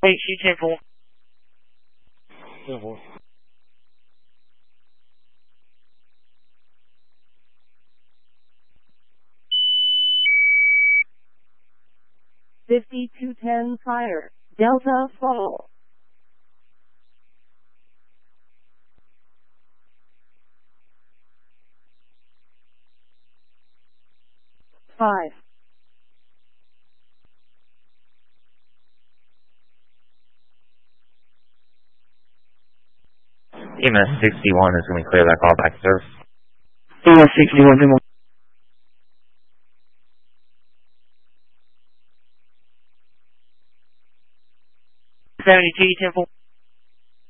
HU-10-4. 10-4. (5210) fire, Delta fall. 5. EMS 61 is going to clear that call back to service. EMS 61, come on. 72, 10-4.